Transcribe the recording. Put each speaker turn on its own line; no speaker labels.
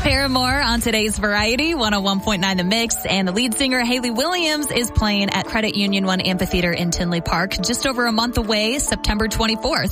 Paramore on today's Variety, 101.9 The Mix, and the lead singer Hayley Williams is playing at Credit Union One Amphitheater in Tinley Park just over a month away, September 24th.